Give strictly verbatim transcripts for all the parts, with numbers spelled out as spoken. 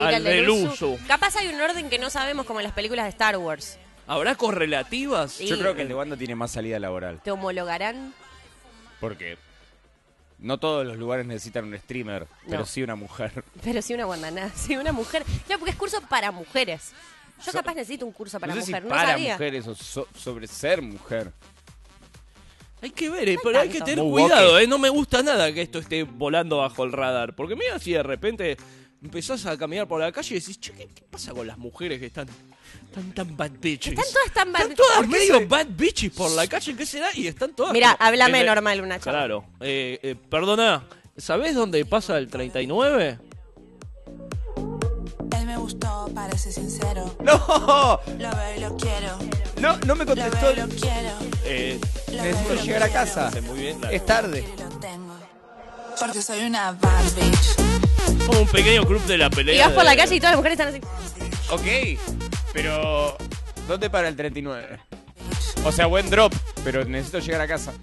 al, al del uso. uso. Capaz hay un orden que no sabemos, como en las películas de Star Wars. ¿Habrá correlativas? Sí. Yo creo que el de Wanda tiene más salida laboral. ¿Te homologarán? Porque no todos los lugares necesitan un streamer, No. pero sí una mujer. Pero sí una guandanada, sí una mujer. Claro, porque es curso para mujeres. Yo So- capaz necesito un curso para no sé mujer, si no para sabía. mujeres o so- sobre ser mujer. Hay que ver, eh, No pero hay tanto. que tener Muy cuidado, woke. eh. No me gusta nada que esto esté volando bajo el radar. Porque mira si de repente empezás a caminar por la calle y decís, che, ¿qué, qué pasa con las mujeres que están tan, tan bad bitches? Están todas tan bad- Están todas ¿Por qué medio se- bad bitches por la calle, ¿qué será? Y están todas... Mirá, como- háblame en el- normal, una chava. Claro. Eh, eh, perdona, ¿sabés dónde pasa el treinta y nueve? Él me gustó, parece sincero. ¡No! Lo veo y lo quiero. No, no me Lo contestó. veo y lo quiero. Eh, Lo veo Necesito y lo llegar a quiero. casa. hace muy bien. claro. Es tarde. Quiero y lo tengo. Porque soy una bad bitch. Como un pequeño club de la pelea. Y vas por de- la calle y todas las mujeres están así. Ok, pero ¿dónde para el treinta y nueve? O sea, buen drop, pero necesito llegar a casa.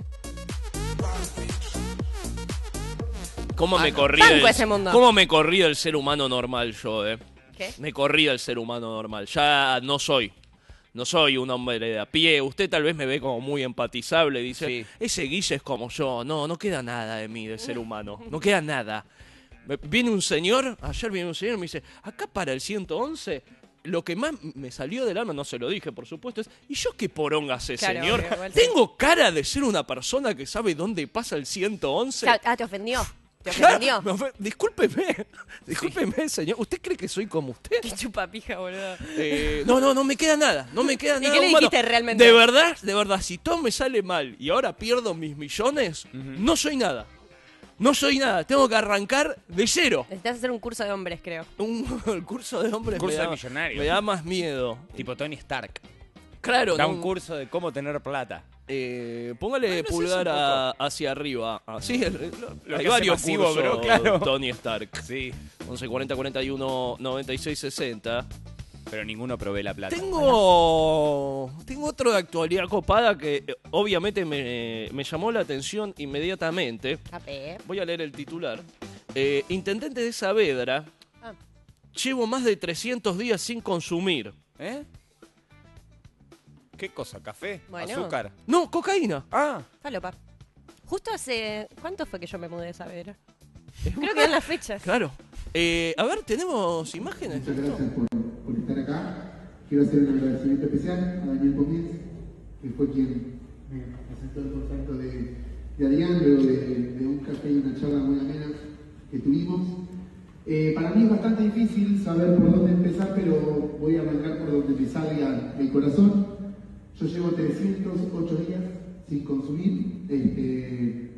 ¿Cómo me no. corría Banco el, ese mundo. ¿Cómo me corría el ser humano normal yo, eh? ¿Qué? Me corría el ser humano normal. Ya no soy. No soy un hombre de a pie. Usted tal vez me ve como muy empatizable. Dice, Sí. ese Guille es como yo. No, no queda nada de mí, de ser humano. No queda nada. Me- Viene un señor, ayer viene un señor y me dice, acá para el ciento once, lo que más me salió del alma, no se lo dije, por supuesto, es, ¿y yo qué poronga sé, Claro, señor? obvio, igual sí. ¿Tengo cara de ser una persona que sabe dónde pasa el ciento once? Claro, ah, te ofendió. Te Claro, ofendió. me ofe- discúlpeme, discúlpeme, señor. ¿Usted cree que soy como usted? Qué chupapija, boludo. Eh, no, no, no me queda nada, no me queda ¿Y nada. qué le humano. dijiste realmente? De verdad, de verdad, si todo me sale mal y ahora pierdo mis millones, no soy nada. No soy nada, tengo que arrancar de cero. Necesitas hacer un curso de hombres, creo. Un el curso de hombres Curso me, de da, millonario. me da más miedo. Tipo Tony Stark. Claro, Da no, un curso de cómo tener plata. eh, póngale Bueno, sí, pulgar es un a- hacia arriba. Así, el- el- Lo hay que hace varios pasivo, cursos, bro, claro. Tony Stark. Sí. once cuarenta cuarenta y uno noventa y seis sesenta. Pero ninguno provee la plata. Tengo, tengo otro de actualidad copada que eh, obviamente me, me llamó la atención inmediatamente. Capé. Voy a leer el titular. Eh, Intendente de Saavedra, Ah. llevo más de trescientos días sin consumir. ¿Eh? ¿Qué cosa? ¿Café? Bueno. ¿Azúcar? No, cocaína. Ah, Falopa. Justo hace... ¿Cuánto fue que yo me mudé de Saavedra? Creo que dan las fechas. Claro. Eh, a ver, ¿tenemos imágenes? Muchas gracias por, por estar acá. Quiero hacer un agradecimiento especial a Daniel Gómez, que fue quien me presentó el contacto de, de Adrián, luego de, de un café y una charla muy amena que tuvimos. Eh, para mí es bastante difícil saber por dónde empezar, pero voy a arrancar por donde me salga el corazón. Yo llevo trescientos ocho días sin consumir. Este,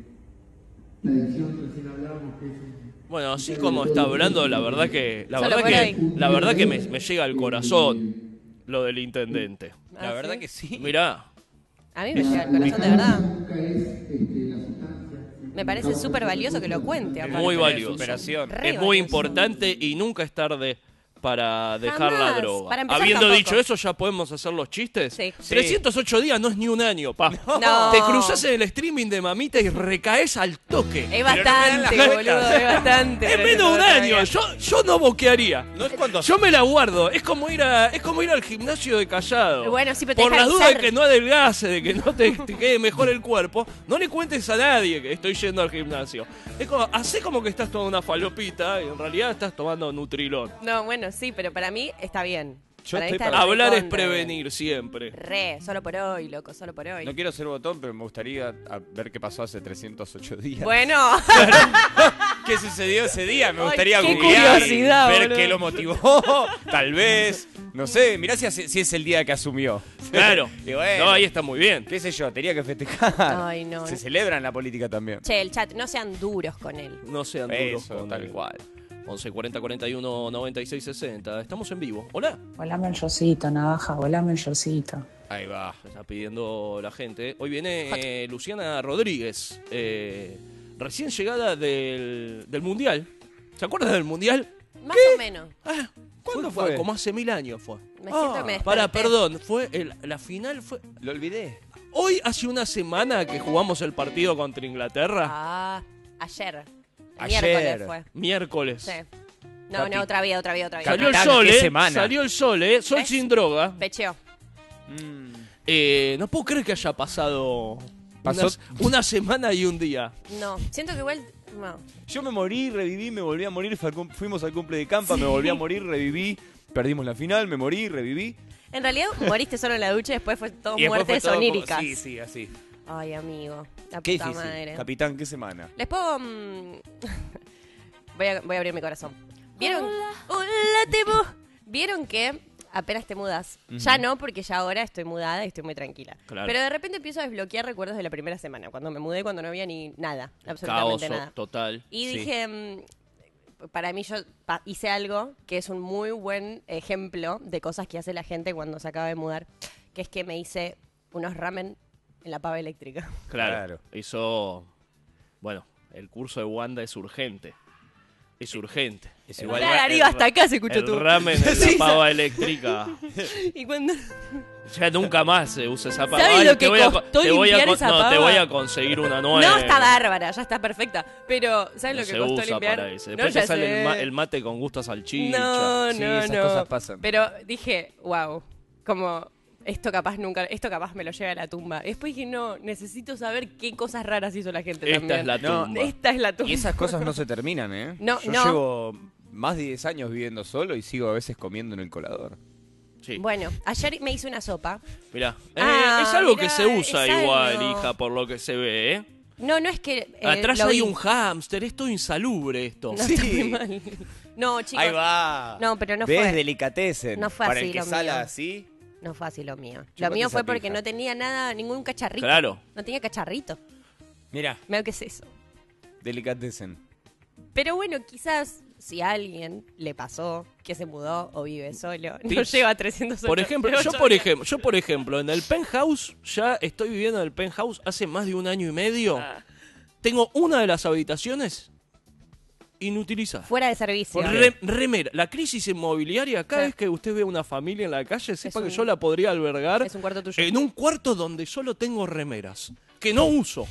la adicción, recién hablábamos que es un... Bueno, así como está hablando, la verdad que la Solo verdad por que ahí. la verdad que me, me llega al corazón lo del intendente. Ah, la verdad ¿sí? que sí. Mirá, A mí me llega el corazón, de verdad. Nunca es este, la sustancia. Me parece súper valioso que lo cuente. aparte. muy de valioso. superación. Re Es muy valioso. importante y nunca es tarde para dejar la Jamás. droga. Para empezar, Habiendo tampoco. dicho eso, ¿ya podemos hacer los chistes? Sí. trescientos ocho días no es ni un año, pa. No. Te cruzas en el streaming de Mamita y recaes al toque. Es bastante, las boludo, es bastante. Es pero menos de un no año. todavía. Yo, yo no boquearía. No es cuando... Yo me la guardo. Es como ir a, es como ir al gimnasio de Callado. Bueno, sí, pero te Por deja las dudas de avisar. que no adelgace, de que no te, te quede mejor el cuerpo, no le cuentes a nadie que estoy yendo al gimnasio. Es como, hacé como que estás tomando una falopita y en realidad estás tomando Nutrilón. No, bueno, sí, pero para mí está bien. Yo Para mí estoy está para- Hablar es recontra prevenir siempre. bien. Re, solo por hoy, loco, solo por hoy. No quiero ser botón, pero me gustaría a- ver qué pasó hace trescientos ocho días. Bueno, ¿Qué sucedió ese día? Me Ay, gustaría qué googlear, curiosidad, ver boludo. qué lo motivó, tal vez. No sé, mirá si, hace- si es el día que asumió. Claro. Y bueno, No, ahí está muy bien. qué sé yo, tenía que festejar. Ay, no, Se no. celebra en la política también. che, el chat, no sean duros con él. No sean duros Eso, con tal él. cual. once cuarenta cuarenta y uno noventa y seis sesenta. Estamos en vivo. Hola. Volame el yorcito, navaja, volame el yorcito. Ahí va. Se está pidiendo la gente. Hoy viene eh, Luciana Rodríguez, eh, recién llegada del, del Mundial. ¿Se acuerdan del Mundial? Más o menos. Ah, ¿Cuándo fue? fue? Como hace mil años fue. Me siento que me desperté. Para, perdón, fue el- la final fue... Lo olvidé. Hoy hace una semana que jugamos el partido contra Inglaterra. Ah, ayer. Ayer. Miércoles fue. Miércoles. Sí. No, Capi- no, otra vida, otra vida, otra vida. Salió el Capitán, sol, qué ¿eh? semana. Salió el sol, ¿eh? Sol ¿Ves? sin droga. Pecheo. Mm. Eh, no puedo creer que haya pasado Pasó- una, una semana y un día. No, siento que igual... No. Yo me morí, reviví, me volví a morir, fue al cum- fuimos al cumple de Campa, me volví a morir, reviví, perdimos la final, me morí, reviví. En realidad moriste solo en la ducha y después fue todo Y después fue muertes todo como- oníricas. Sí, sí, así. Ay, amigo. La Qué puta difícil. madre. Capitán, ¿qué semana? Les puedo... mm, voy, a, voy a abrir mi corazón. ¿Vieron? Hola, Temo. ¿Vieron que apenas te mudas? Ya no, porque ya ahora estoy mudada y estoy muy tranquila. Claro. Pero de repente empiezo a desbloquear recuerdos de la primera semana, cuando me mudé, cuando no había ni nada, Caos absolutamente nada. total. Y Sí. dije, mm, para mí yo pa- hice algo que es un muy buen ejemplo de cosas que hace la gente cuando se acaba de mudar, que es que me hice unos ramen en la pava eléctrica. Claro. Claro. Hizo. Bueno, el curso de Wanda es urgente. Es urgente. Es El igual- ra- Claro, arriba el hasta acá se escuchó El tú. ramen en Sí, la pava eléctrica. Y cuando... Ya nunca más se usa esa pava. ¿Sabes Ay, lo te que voy a co- costó te voy a limpiar con- esa No, te pava? voy a conseguir una nueva. No, está bárbara, ya está perfecta. Pero, ¿sabes No lo que se costó usa limpiar? para eso. No, Después ya te sale sé. el, ma- el mate con gusto a salchicha. No, Sí, no, esas no. cosas pasan. Pero dije, wow, como esto capaz nunca, esto capaz me lo lleva a la tumba. Después dije, no, necesito saber qué cosas raras hizo la gente Esta también. es la No, tumba. Esta es la tumba. Y esas cosas no se terminan, ¿eh? No, Yo no. llevo más de diez años viviendo solo y sigo a veces comiendo en el colador. Sí. Bueno, ayer me hice una sopa. Mirá. Eh, Ah, es algo mirá, que se usa es igual, algo. hija, por lo que se ve, ¿eh? No, no es que... eh, Atrás lo hay vi. un hámster. Esto es insalubre, esto. No, está muy mal. No, chicos. Ahí va. No, pero no ¿Ves? fue. Delicatessen. No fue Para así el que lo sala mío. así. No fue así lo mío. Chúpate Lo mío esa fue porque pija. no tenía nada, ningún cacharrito. Claro. No tenía cacharrito. Mira, Mira qué es eso. delicatessen. Pero bueno, quizás si a alguien le pasó que se mudó o vive solo, no Tips. lleva trescientos Por ejemplo, yo ochenta y ocho por días. ejemplo, yo por ejemplo, en el penthouse, ya estoy viviendo en el penthouse hace más de un año y medio. Ah. Tengo una de las habitaciones inutilizada. Fuera de servicio. ¿Por qué? Re- remera, la crisis inmobiliaria, cada Sí. vez que usted ve una familia en la calle, sepa un- que yo la podría albergar Es un cuarto tuyo. en un cuarto donde solo tengo remeras, que no uso.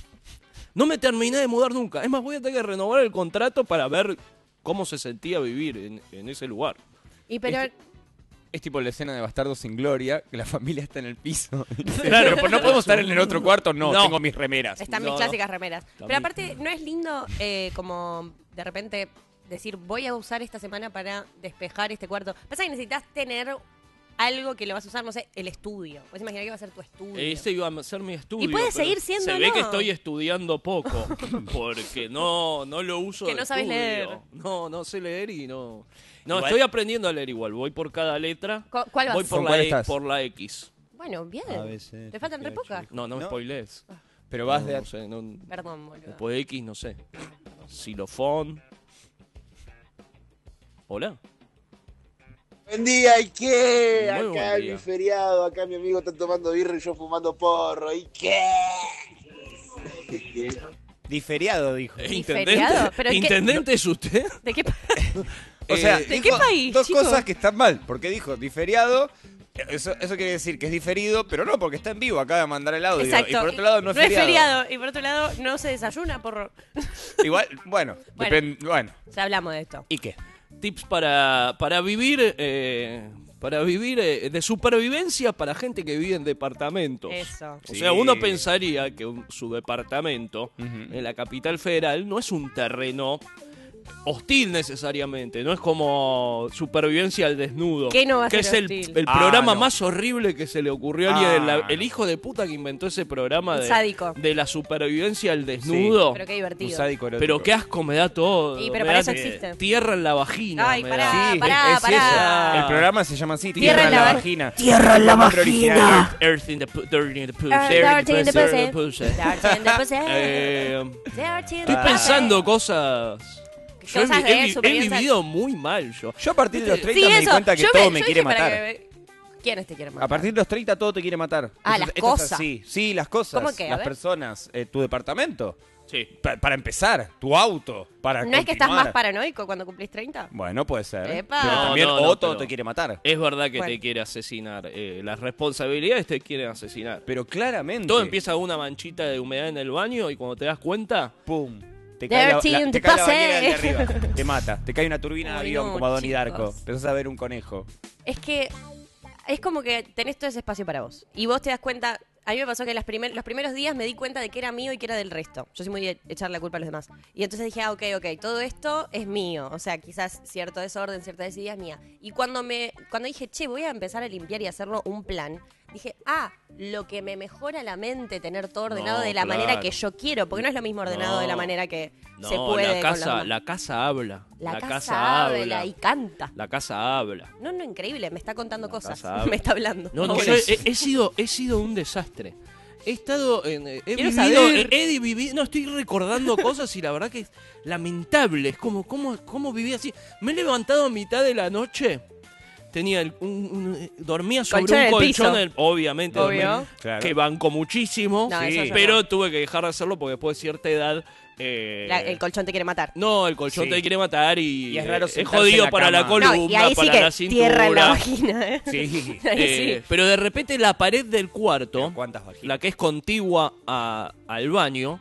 No me terminé de mudar nunca. Es más, voy a tener que renovar el contrato para ver cómo se sentía vivir en, en ese lugar. Y pero Es tipo la escena de Bastardos sin Gloria, que la familia está en el piso. Claro. Pero no podemos estar en el otro cuarto, no, No. tengo mis remeras. están No, mis no. clásicas remeras. Pero También. aparte, no es lindo eh, como de repente decir, voy a usar esta semana para despejar este cuarto. Pasa que necesitas tener algo que lo vas a usar, no sé, el estudio. Pues imaginar que va a ser tu estudio. Ese iba a ser mi estudio. Y puede pero seguir siendo, Se ve ¿no? que estoy estudiando poco, porque no, no lo uso Que de no sabes estudio. leer. No, no sé leer y no... No, Igual- estoy aprendiendo a leer igual. Voy por cada letra. ¿Cu- ¿Cuál vas? Voy por ¿Con la, cuál e- estás? por la X. Bueno, bien. A, B, C, Te faltan re F, H, pocas. No, no me ¿No? spoilees. Pero vas no, de... no sé, no, Perdón, boludo. después de X, no sé. Xilofón. Hola. Buen día, ¿y qué? Muy buen Acá en día. mi feriado, acá mi amigo está tomando birra y yo fumando porro, ¿y qué? Diferiado, dijo. Eh, ¿Diferiado? ¿Intendente, ¿Pero qué- ¿Intendente es usted? ¿De qué? pa- O sea, Eh, ¿de dijo qué país, dos chico? cosas que están mal. Porque dijo diferiado, eso, eso quiere decir que es diferido, pero no, porque está en vivo, acaba de mandar el audio. Exacto. Y por otro lado no es feriado. Y por otro lado no se desayuna por... Igual, bueno, Bueno. depende- bueno. Ya hablamos de esto. ¿Y qué? Tips para, para vivir... eh, para vivir eh, de supervivencia para gente que vive en departamentos. Eso. O Sí. sea, uno pensaría que un- su departamento Ujú. en la capital federal no es un terreno hostil necesariamente, no es como supervivencia al desnudo. ¿Qué no va a que ser es el, hostil? el Ah, programa no. más horrible que se le ocurrió a alguien. Ah, el, la- no. el hijo de puta que inventó ese programa Un de, sádico. de la supervivencia al desnudo. Pero qué Un divertido. sádico erótico. Pero qué asco me da todo. Y pero me para da eso existe. Tierra en la vagina. Ay, me pará, da. Sí, pará, es pará. eso. El programa se llama así, Tierra Tierra, en en la la- vagina. Tierra en la Nombre original. Earth in the, pu- dirty in the pussy. Earth, dirty in the Dirty pussy. in the pussy. Dirty in the pussy. Eh, Dirty in estoy the pensando cosas. Yo he, Cosas vi- de he vi- he supervivencia. vivido muy mal yo. Yo a partir de los pussy. treinta Sí, me di eso. cuenta que Yo todo me- me yo quiere dije para matar. que- ¿Quiénes te quieren matar? A partir de los treinta todo te quiere matar. Ah, Esto- las esto es cosas. así. Sí, las cosas. ¿Cómo qué? A Las ver. personas. eh, tu departamento. Sí. Pa- para empezar, tu auto. Para ¿No es que estás continuar. más paranoico cuando cumplís treinta? Bueno, puede ser. Epa. Pero No, también no, no, Otto pero- te quiere matar. Es verdad que Bueno. te quiere asesinar. Eh, las responsabilidades te quieren asesinar. Pero claramente. Todo empieza con una manchita de humedad en el baño y cuando te das cuenta, Pum. Te cae, la, Dirty la- in te the cae la pussy. bañera de arriba, te mata. Te cae una turbina de Ay, avión no, como a Donnie chicos. Darko. Empezás a ver un conejo. Es que es como que tenés todo ese espacio para vos. Y vos te das cuenta. A mí me pasó que las primer- los primeros días me di cuenta de que era mío y que era del resto. Yo soy muy de echar la culpa a los demás. Y entonces dije, ah, ok, ok, todo esto es mío. O sea, quizás cierto desorden, cierta desidia es mía. Y cuando me cuando dije, che, voy a empezar a limpiar y hacerlo un plan, dije, ah, lo que me mejora la mente tener todo ordenado No, de la claro. manera que yo quiero. Porque no es lo mismo ordenado No. de la manera que No, se puede. la con los casa, demás. la casa habla. La casa habla y canta. La casa habla. No, no, increíble, me está contando cosas. casa habla. Me está hablando. No, no, Ahora. yo he, he sido, he sido un desastre. He estado en. He Quiero vivido. saber. He, he vivido. No, estoy recordando cosas y la verdad que es lamentable. Es como, ¿cómo, cómo viví así? Me he levantado a mitad de la noche. Tenía el- un, un- dormía sobre Colchón en un el colchón, piso. del- obviamente, Obvio. dormí, Claro. que banco muchísimo, No, sí, eso yo pero no. tuve que dejar de hacerlo porque después de cierta edad. eh, La- el colchón te quiere matar. no, el colchón Sí. te quiere matar y, Y es raro eh, es sentarse jodido en la para la cama. columna, No, y ahí sí para que la cintura. tierra en la vagina, ¿eh? Sí. Ahí Eh, sí. Pero de repente la pared del cuarto, Pero ¿cuántas vaginas? la que es contigua a- al baño,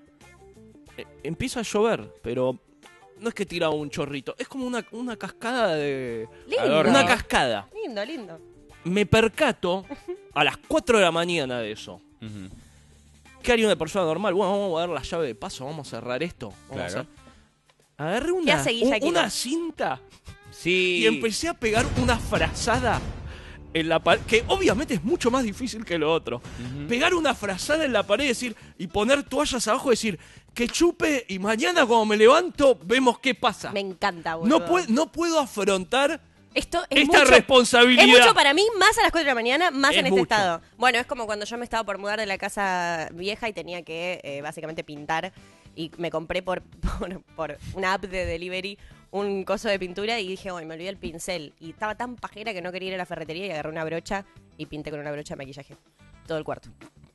eh, empieza a llover, pero no es que tira un chorrito, es como una, una cascada de... Lindo. Adorno. Una cascada. Lindo, lindo. Me percato a las cuatro de la mañana de eso. Ujú. ¿Qué haría una persona normal? Bueno, vamos a dar la llave de paso, vamos a cerrar esto. Vamos Claro. a hacer- Agarré una, hace Guilla un- Kiko? una cinta Sí. y empecé a pegar una frazada en la pared, que obviamente es mucho más difícil que lo otro. Pegar una frazada en la pared y decir, y poner toallas abajo y decir, que chupe y mañana cuando me levanto vemos qué pasa. Me encanta, boludo. No, pue- no puedo afrontar Esto es esta mucho, responsabilidad. Es mucho para mí, más a las cuatro de la mañana, más Es en este mucho. estado. Bueno, es como cuando yo me estaba por mudar de la casa vieja y tenía que eh, básicamente pintar. Y me compré por, por, por una app de delivery un coso de pintura y dije, hoy me olvidé el pincel. Y estaba tan pajera que no quería ir a la ferretería y agarré una brocha y pinté con una brocha de maquillaje. Todo el cuarto.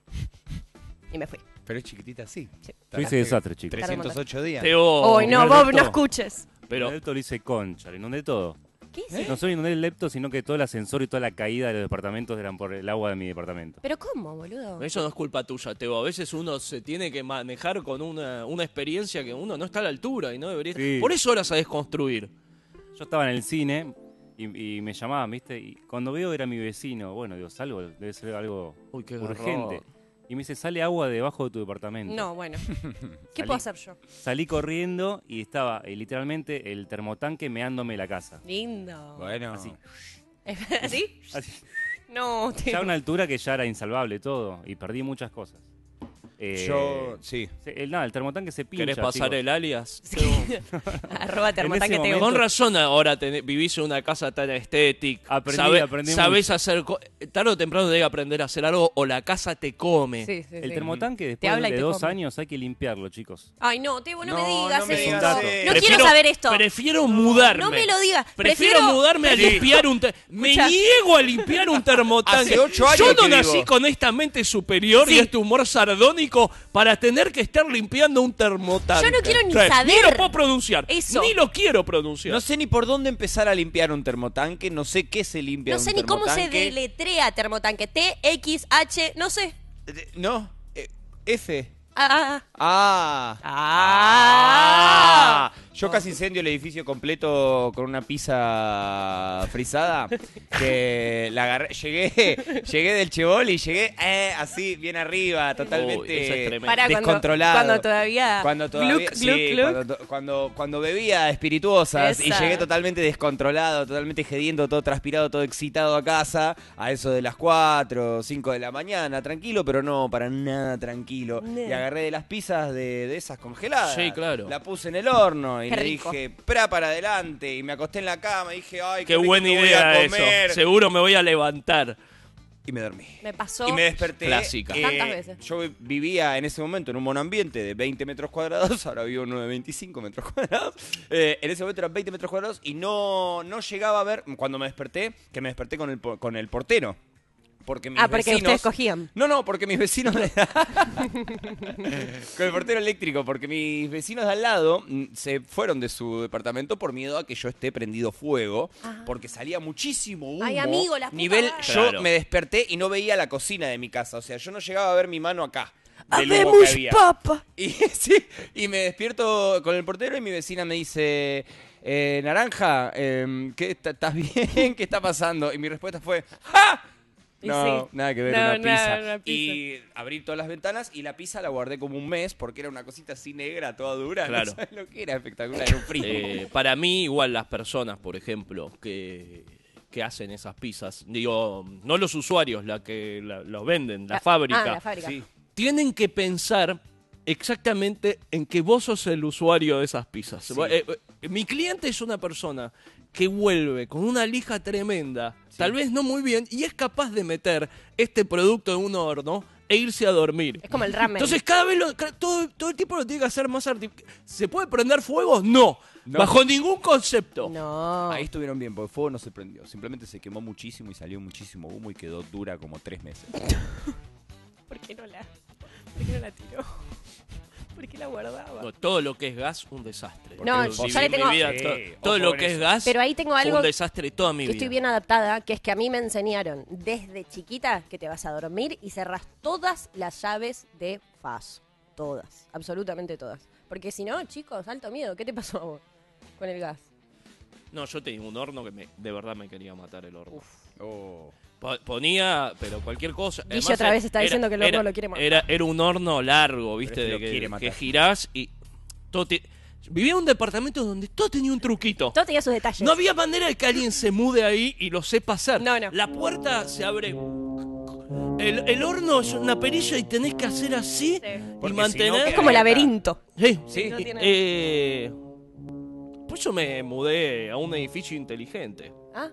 Y me fui. Pero es chiquitita así. Sí. Yo hice desastre, chicos. trescientos ocho días. Teo, Hoy no, primer Bob, lepto. no escuches. pero El lepto lo hice concha, le inundé todo. ¿Qué hice? No solo inundé el lepto, sino que todo el ascensor y toda la caída de los departamentos eran por el agua de mi departamento. ¿Pero cómo, boludo? eso no es culpa tuya, Teo. A veces uno se tiene que manejar con una, una experiencia que uno no está a la altura y no debería. Sí. Por eso ahora sabes construir. Yo estaba en el cine y, y me llamaban, ¿viste? Y cuando veo era mi vecino, bueno, digo, salgo, debe ser algo Uy, qué urgente. garrón. Y me dice, sale agua debajo de tu departamento. No, bueno. ¿Qué Salí. puedo hacer yo? Salí corriendo y estaba eh, literalmente el termotanque meándome la casa. Lindo. Bueno. Así. ¿Así? Así. No, Ya a una altura que ya era insalvable todo y perdí muchas cosas. Eh, Yo, sí. se- el, nada, el termotanque se pincha. ¿Querés pasar chicos. el alias? Arroba termotanque En ese Teo. momento- Con razón ahora tenés- vivís en una casa tan estética. Aprendí, Sabe- aprendí sabés mucho. hacer... co- Tarde o temprano tenés que aprender a hacer algo o la casa te come. Sí, sí, El sí. termotanque Te después habla y de te dos come. años hay que limpiarlo, chicos. Ay, no, Tebo, no, No, me digas no me esto. digas No eso. quiero saber esto. Prefiero mudarme. No me lo digas. Prefiero, Prefiero- mudarme a Sí. limpiar un... te- Me Escucha. niego a limpiar un termotanque. Hace ocho años Yo no que nací vivo. con esta mente superior y Sí. este humor sardónico para tener que estar limpiando un termotanque. Yo no quiero ni O sea, saber Ni lo puedo pronunciar. eso. Ni lo quiero pronunciar. No sé ni por dónde empezar a limpiar un termotanque, no sé qué se limpia No un sé ni cómo se termotanque. deletrea termotanque. T, X, H, no sé. Eh, No, eh, F. Ah, ah, Ah. ah. Ah. Yo casi incendio el edificio completo con una pizza frisada. Que la agarré, llegué, llegué del chebol y llegué eh, así, bien arriba, Uy, eso es totalmente tremendo. Pará, cuando- descontrolado. Cuando todavía. Cuando todavía, Gluck, sí, gluck, gluck. Cuando, to- cuando, cuando bebía espirituosas y Esa. llegué totalmente descontrolado, totalmente gediendo, todo transpirado, todo excitado a casa, a eso de las cuatro, cinco de la mañana, tranquilo, pero no para nada tranquilo. Ne. Y agarré de las pizzas de, de esas congeladas. Sí, claro. La puse en el horno y Qué le rico. dije, pra para adelante. Y me acosté en la cama y dije, ay, Qué rico buena que voy idea a eso. comer. Seguro me voy a levantar. Y me dormí. Me pasó. Y me desperté. Clásica. eh, Tantas veces. Yo vivía en ese momento en un monoambiente de veinte metros cuadrados, ahora vivo en uno de veinticinco metros cuadrados. Eh, en ese momento eran veinte metros cuadrados y no, no llegaba a ver, cuando me desperté, que me desperté con el, po- con el portero. Porque mis Ah, porque vecinos- ustedes cogían. No, no, porque mis vecinos... de- con el portero eléctrico, porque mis vecinos de al lado mm, se fueron de su departamento por miedo a que yo esté prendido fuego, porque salía muchísimo humo. Ay, amigo, la puta Nivel, madre. yo Claro. me desperté y no veía la cocina de mi casa, o sea, yo no llegaba a ver mi mano acá. del humo que ¡Habemos había. papa! Y, sí, y me despierto con el portero y mi vecina me dice, eh, Naranja, eh, ¿qué, ¿estás bien? ¿Qué está pasando? Y mi respuesta fue, ¡ja! Y No, sí. nada que ver, No, una, nada, pizza. una pizza. Y abrí todas las ventanas y la pizza la guardé como un mes porque era una cosita así negra, toda dura. Claro. No sabes lo que era, espectacular, era un frío. Eh, para mí, igual las personas, por ejemplo, que, que hacen esas pizzas, digo, no los usuarios, la que la- los venden, la, La- fábrica, Ah, la fábrica. Sí. tienen que pensar exactamente en que vos sos el usuario de esas pizzas. Sí. Eh, eh, mi cliente es una persona que vuelve con una lija tremenda, tal vez no muy bien, y es capaz de meter este producto en un horno e irse a dormir. Es como el ramen. Entonces cada vez lo- ca- todo, todo el tiempo lo tiene que hacer más artificial. ¿Se puede prender fuego? No. No. Bajo ningún concepto. No. Ahí estuvieron bien, porque el fuego no se prendió. Simplemente se quemó muchísimo y salió muchísimo humo y quedó dura como tres meses. ¿Por qué no la, por qué no la tiró? ¿Por qué la guardaba? No, todo lo que es gas, un desastre. No, Porque yo viví le mi tengo- vida, Sí, to- ojo todo lo con que eso. es gas, Pero ahí tengo fue algo un desastre toda mi que vida. estoy bien adaptada, que es que a mí me enseñaron desde chiquita que te vas a dormir y cerrás todas las llaves de FAS. Todas, absolutamente todas. Porque si no, chicos, alto miedo. ¿Qué te pasó a vos con el gas? No, yo tenía un horno que me, de verdad me quería matar el horno. Oh. Po- Ponía, pero cualquier cosa. Guille Además, otra vez está era- diciendo que el horno era- lo quiere matar. Era, era un horno largo, ¿viste? Pero es que De lo que, quiere matar. que girás y todo te- vivía en un departamento donde todo tenía un truquito. Todo tenía sus detalles. No había manera de que alguien se mude ahí y lo sepa hacer. No, no. La puerta se abre. El, el horno es una perilla y tenés que hacer así Sí. y Porque si no mantener. queda Es como abierta. laberinto. Sí, Sí. No tiene- Eh, por eso me mudé a un edificio inteligente. Ah,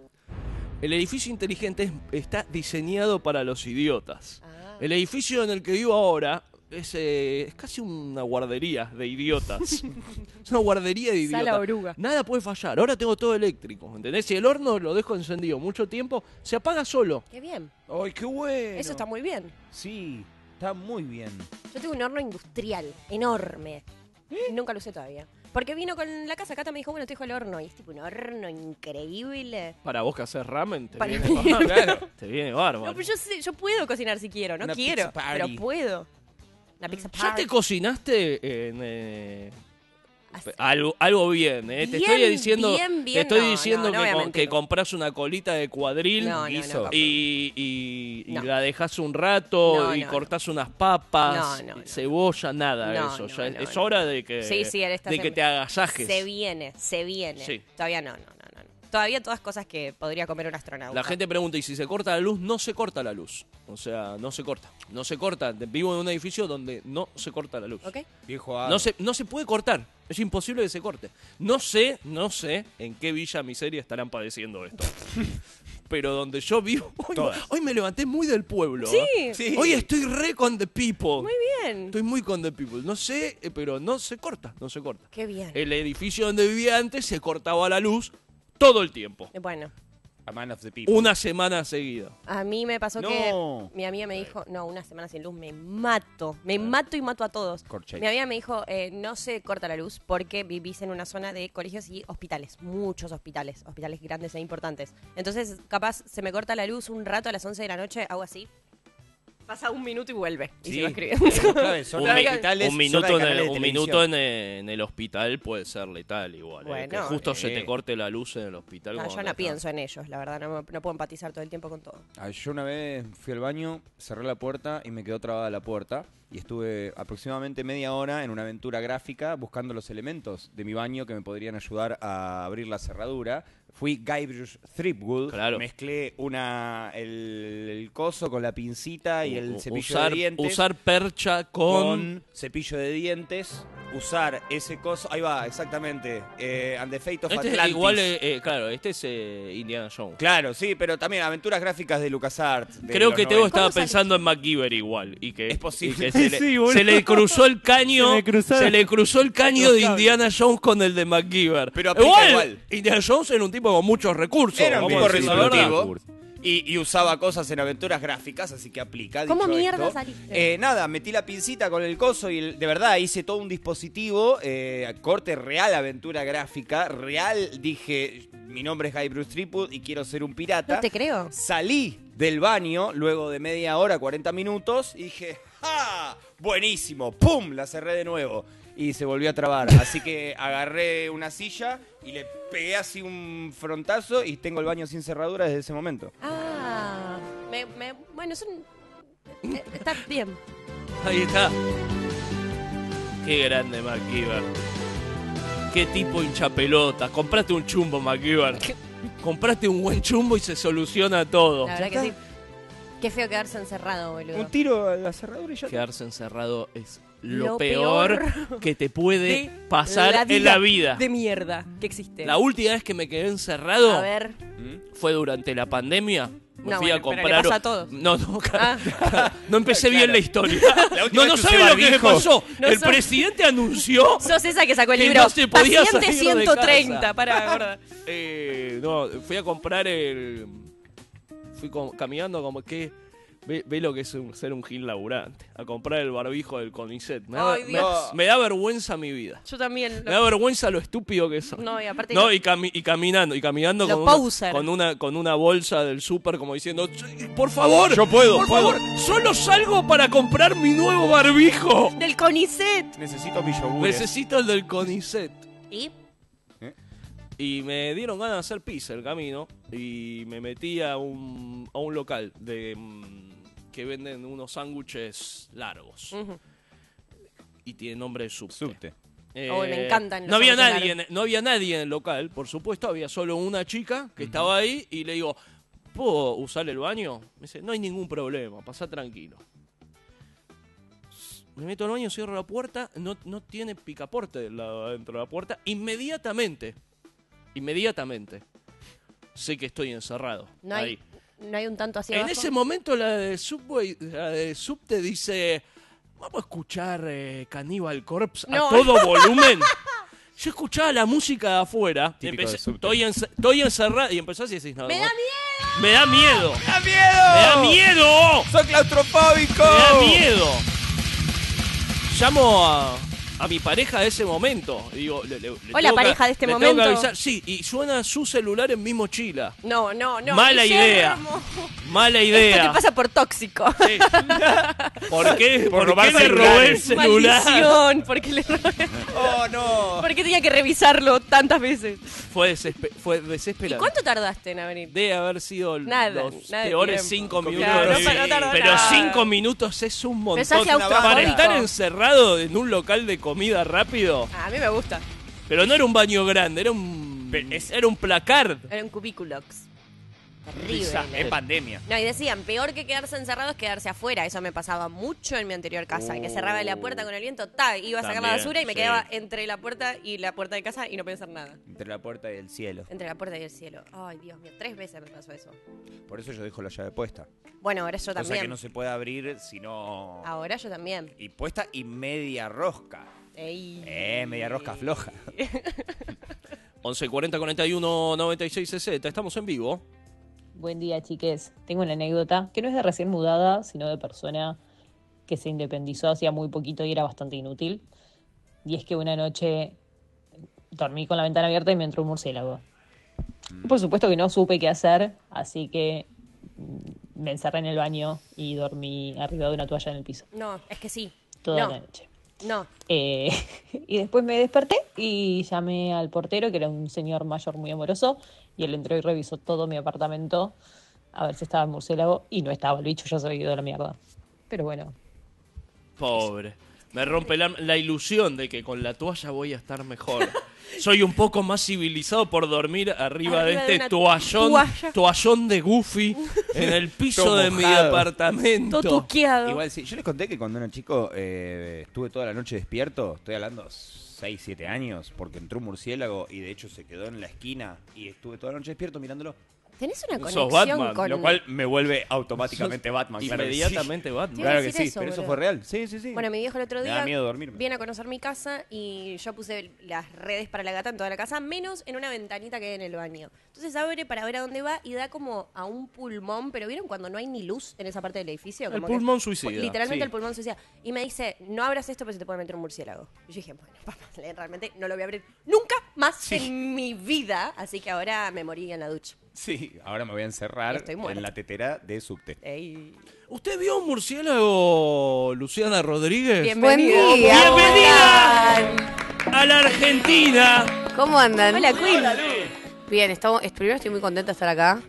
El edificio inteligente es- está diseñado para los idiotas. Ah. El edificio en el que vivo ahora es, eh, es casi una guardería de idiotas. Es una guardería de idiotas. Sala oruga. Nada puede fallar. Ahora tengo todo eléctrico, ¿entendés? Si el horno lo dejo encendido mucho tiempo, se apaga solo. qué bien. ¡Ay, qué bueno! Eso está muy bien. Sí, está muy bien. Yo tengo un horno industrial enorme. Nunca lo usé todavía. Porque vino con la casa, Cata me dijo, bueno, te dejo el horno. Y es tipo un horno increíble. Para vos que haces ramen, te Para viene mí. bárbaro. Claro. Te viene bárbaro. No, pero yo, sé- yo puedo cocinar si quiero. No Una quiero, pizza party. pero puedo. Una pizza ¿Ya party. te cocinaste en, eh, Así- algo, algo bien, ¿eh? te Bien, estoy diciendo, bien, bien, te estoy no, diciendo no, no que, voy a con- mentir. que compras una colita de cuadril No, no, no, guiso. compro. y, y- y No. la dejas un rato No, y no, cortás unas papas, No, no, no. cebolla, nada de No, eso. no, Ya no, es no. hora de que, Sí, sí, él está de que haciendo- te agasajes. Se viene, se viene. Sí. Todavía no, no, no, no, no. Todavía todas cosas que podría comer un astronauta. La gente pregunta, ¿y si se corta la luz? No se corta la luz. O sea, no se corta. No se corta. Vivo en un edificio donde no se corta la luz. ¿Ok? Viejo Ado. No se, no se puede cortar. Es imposible que se corte. No sé, no sé en qué villa miseria estarán padeciendo esto. Pero donde yo vivo, hoy, Todas. hoy me levanté muy del pueblo. Sí. ¿eh? Sí. Hoy estoy re con the people. Muy bien. Estoy muy con the people. No sé, eh, pero no se corta, no se corta. Qué bien. El edificio donde vivía antes se cortaba la luz todo el tiempo. Bueno, A man of the people. Una semana seguida. a mí me pasó No. que mi amiga me dijo, no, una semana sin luz me mato. Me mato y mato a todos. Corchete. Mi amiga me dijo, eh, no se corta la luz porque vivís en una zona de colegios y hospitales. Muchos hospitales. Hospitales grandes e importantes. Entonces, capaz, se me corta la luz un rato a las once de la noche, hago así. Pasa un minuto y vuelve. Y Sí, sigo escribiendo. es clave, son Un, las mi- digitales, un son minuto, las en canales el, de un televisión. minuto en, el, en el hospital puede ser letal igual. eh, Bueno, que justo eh. se te corte la luz en el hospital. No, cuando yo no estás- pienso en ellos, la verdad. No, me- no puedo empatizar todo el tiempo con todo. Ah, Yo una vez fui al baño, cerré la puerta y me quedó trabada la puerta. Y estuve aproximadamente media hora en una aventura gráfica buscando los elementos de mi baño que me podrían ayudar a abrir la cerradura. Fui Guybrush Threepwood, Claro. mezclé una el, el coso con la pincita y el U- cepillo usar, de dientes. usar percha con... con cepillo de dientes, usar ese coso. Ahí va, exactamente. Eh, and the Fate of Este es Atlantis. igual, eh, eh, claro, este es eh, Indiana Jones. Claro, sí, pero también aventuras gráficas de LucasArts. de Creo los que Teo noventa. estaba ¿Cuándo sale? pensando en MacGyver igual. Y que, Es posible. y que se, Sí, le, boludo. se le cruzó el caño. Se me cruzaron. se le cruzó el caño Los de cables. Indiana Jones con el de MacGyver. Pero aplica igual. Indiana Jones era un tipo con muchos recursos. Era un vamos tipo a decir la verdad. resolutivo. Y, y usaba cosas en aventuras gráficas, así que aplica. ¿Cómo dicho mierda esto. saliste? Eh, nada, metí la pincita con el coso y el- de verdad hice todo un dispositivo, eh, corte real aventura gráfica, real, dije, mi nombre es Guybrush Threepwood y quiero ser un pirata. No te creo. Salí del baño luego de media hora, cuarenta minutos, y dije, ¡ja! buenísimo, ¡pum! La cerré de nuevo y se volvió a trabar. Así que agarré una silla y le pegué así un frontazo y tengo el baño sin cerradura desde ese momento. Ah, me, me, bueno, son... eh, está bien. Ahí está. Qué grande MacGyver. Qué tipo hinchapelotas. Comprate un chumbo, MacGyver. Comprate un buen chumbo y se soluciona todo. La verdad que sí. Qué feo quedarse encerrado, boludo. Un tiro a la cerradura y ya. Quedarse encerrado es lo, Lo peor, peor que te puede de pasar la en la vida. De mierda que existe. La última vez que me quedé encerrado A ver. fue durante la pandemia. Me No, fui bueno, a pero le comprar. pasa a todos. No, no, Ah. no empecé Claro. bien la historia. La última No, no vez que saben usé lo que me barbijo. pasó. No el son- presidente anunció. Sos esa que sacó el Que libro. no se podía Paciente salir de ciento treinta, casa. para, gorda. Eh, no, fui a comprar el. Fui com- caminando como que. Ve, ve lo que es un- ser un gil laburante. A comprar el barbijo del CONICET. Me da, Ay, me- Dios. me da vergüenza mi vida. Yo también. Me da vergüenza lo estúpido que soy. No, y aparte... No, y, cami- y caminando, y caminando Lo con una, poser. con, una, con una bolsa del súper como diciendo, por favor, Yo puedo, por puedo". favor, solo salgo para comprar mi nuevo barbijo. Del CONICET. Necesito mi yogures. Necesito el del CONICET. ¿Y? Y me dieron ganas de hacer pizza el camino y me metí a un, a un local de mm, que venden unos sándwiches largos Ujú. y tiene nombre de subte. Subte. Eh, Oh, me encantan los no había sándwiches nadie, en- no había nadie en el local, por supuesto, había solo una chica que estaba ahí y le digo, ¿puedo usar el baño? Me dice, no hay ningún problema, pasá tranquilo. Me meto al baño, cierro la puerta, no, no tiene picaporte del lado de adentro de la puerta, inmediatamente, inmediatamente, sé que estoy encerrado. No hay, ahí. no hay un tanto así En abajo. ese momento la de Subway, la de Subte dice, vamos a escuchar eh, Cannibal Corpse No. a todo volumen. Yo escuchaba la música de afuera, Típico empecé- de Subte. estoy, ence- estoy encerrado y empezás y decís, no, ¡Me no, da miedo! me da miedo, ¡Me da miedo! me da miedo, ¡Soy claustrofóbico! me da miedo. Llamo a, a mi pareja de ese momento. Y digo, le- le- le Hola, tengo que- pareja de este le tengo que momento. avisar. Sí, y suena su celular en mi mochila. No, no, no. Mala idea. Guillermo. Mala Esto te idea. pasa por tóxico. Sí. ¿Por qué, Por ¿Por robar qué le robé el celulares. celular? Maldición. Porque le robé- ¡Oh, no! ¿Por qué tenía que revisarlo tantas veces? Fue, desespe- fue ¿Y desesperante. cuánto tardaste en venir? Debe haber sido l- Nada, los nada de peores tiempo. cinco minutos. Claro, de no mi pa- vida. no tardó Pero nada. cinco minutos es un montón. Pero sos claustrofóbico. Para estar encerrado en un local de comida rápido. Ah, a mí me gusta. Pero no era un baño grande, era un, Pero es- era un placard. Era un cubículox. Terrible. Quizá, en pandemia. No, y decían, peor que quedarse encerrado es quedarse afuera. Eso me pasaba mucho en mi anterior casa. Que cerraba la puerta con el viento, ta, iba a sacar la También, basura y me sí. quedaba entre la puerta y la puerta de casa y no podía hacer nada. Entre la puerta y el cielo. Entre la puerta y el cielo. Ay, Dios mío, tres veces me pasó eso. Por eso yo dejo la llave puesta. Bueno, ahora yo Cosa también. que no se puede abrir sino... Ahora yo también. Y puesta y media rosca. Ey. Eh, media rosca floja. once cuarenta cuarenta y uno noventa y seis sesenta. Estamos en vivo. Buen día, chiques. Tengo una anécdota que no es de recién mudada, sino de persona que se independizó hacía muy poquito y era bastante inútil. Y es que una noche dormí con la ventana abierta y me entró un murciélago. Por supuesto que no supe qué hacer, así que mm, me encerré en el baño y dormí arriba de una toalla en el piso No, es que sí. toda no, la noche. no. Eh, y después me desperté y llamé al portero, que era un señor mayor muy amoroso, y él entró y revisó todo mi apartamento a ver si estaba el murciélago, y no estaba, el bicho ya se había ido a la mierda. Pero bueno, Pobre. Me rompe la, la ilusión de que con la toalla voy a estar mejor. Soy un poco más civilizado por dormir arriba, Arriba de de este una toallón, toalla. toallón de Goofy en el piso Todo de mi mojado. departamento. Todo tuqueado. Igual sí, yo les conté que cuando era chico eh, estuve toda la noche despierto, estoy hablando seis, siete años, porque entró un murciélago y de hecho se quedó en la esquina y estuve toda la noche despierto mirándolo, Tenés una Sos conexión Batman, con... lo cual me vuelve automáticamente Batman. claro que sí. Inmediatamente Batman. Te iba a Claro que decir sí, eso, pero eso boludo. fue real. Sí, sí, sí. Bueno, mi viejo el otro Me da día miedo dormirme. viene a conocer mi casa y yo puse las redes para la gata en toda la casa, menos en una ventanita que hay en el baño. Entonces abre para ver a dónde va y da como a un pulmón, pero ¿vieron cuando no hay ni luz en esa parte del edificio? El Como que- pulmón suicida, Literalmente sí. el pulmón suicida. Y me dice, no abras esto porque se te puede meter un murciélago. Y yo dije, bueno, papá, realmente no lo voy a abrir nunca más en mi vida, así que ahora me morí en la ducha. Sí, ahora me voy a encerrar Estoy muerta. en la tetera de subte. Ey. ¿Usted vio un murciélago, Luciana Rodríguez? Bienvenida. Buen día. ¡Bienvenida a la Argentina! ¿Cómo andan? Hola, Queen. Bien, estamos, primero estoy muy contenta de estar acá.